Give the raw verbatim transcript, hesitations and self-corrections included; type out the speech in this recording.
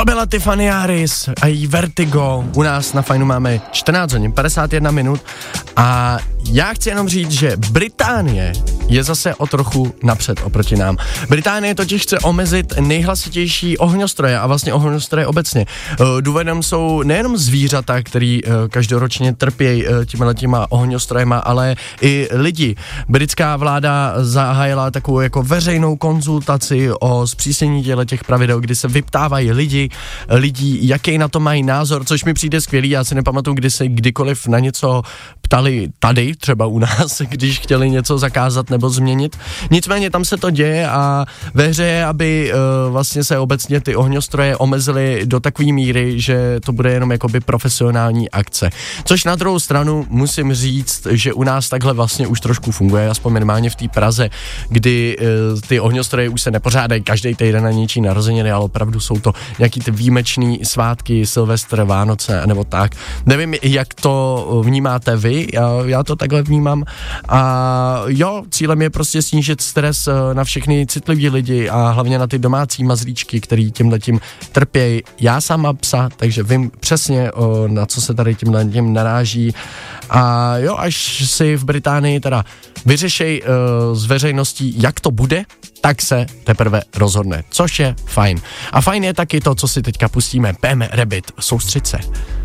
To byla Tiffany Harris a její Vertigo. U nás na Fajnu máme čtrnáct hodin, padesát jedna minut a já chci jenom říct, že Británie je zase o trochu napřed oproti nám. Británie totiž chce omezit nejhlasitější ohňostroje a vlastně ohňostroje obecně. Důvodem jsou nejenom zvířata, který každoročně trpějí těma ohňostrojema, ale i lidi. Britská vláda zahájila takovou jako veřejnou konzultaci o zpřísnění těch pravidel, kdy se vyptávají lidi, lidí, jaký na to mají názor, což mi přijde skvělý. Já si nepamatuju, kdy se kdykoliv na něco ptali tady, třeba u nás, když chtěli něco zakázat nebo změnit. Nicméně tam se to děje a ve hře je, aby uh, vlastně se obecně ty ohňostroje omezily do takové míry, že to bude jenom jakoby profesionální akce. Což na druhou stranu musím říct, že u nás takhle vlastně už trošku funguje, aspoň minimálně v té Praze, kdy uh, ty ohňostroje už se nepořádají každý týden na něčí narozeniny, ale opravdu jsou to nějaký ty výjimečný svátky, Silvestr, Vánoce nebo tak. Nevím, jak to vnímáte vy, já, já to takhle vnímám a jo, cílem je prostě snížit stres na všechny citlivý lidi a hlavně na ty domácí mazlíčky, který tímhletím trpějí. Já sám mám psa, takže vím přesně, o, na co se tady tímhle tím naráží a jo, až si v Británii teda vyřešej uh, s veřejností, jak to bude, tak se teprve rozhodne, což je fajn. A fajn je taky to, co si teďka pustíme. Pam Rabbit, soustřeď se.